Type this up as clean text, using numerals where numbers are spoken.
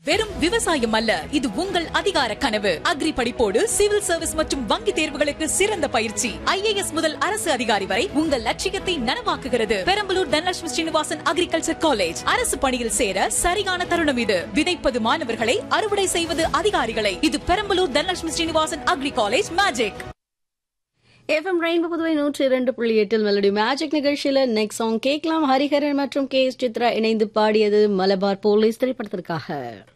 வெறும் விவசாயம் அல்ல, இது உங்கள் அதிகார கனவு. அக்ரி படிப்போடு சிவில் சர்வீஸ் மற்றும் வங்கி தேர்வுகளுக்கு சிறந்த பயிற்சி. IAS முதல் அரசு அதிகாரி வரை உங்கள் லட்சியத்தை நனவாக்குகிறது. Perambalur Dhanalakshmi Srinivasan agriculture college. அரசு பணியில் சேர சரியான தருணம் இது. விதைப்பது மாணவர்களை, அறுவடை செய்வது அதிகாரிகளை. இது Perambalur Dhanalakshmi Srinivasan agri college magic. FM rainbow Puduvai 102.8 melody magic நிகழ்ச்சியில நெக்ஸ்ட் சாங் கேட்கலாம். ஹரிஹரன் மற்றும் KS சித்ரா இணைந்து பாடியது மலபார் போலீஸ் திரைப்படத்திற்காக.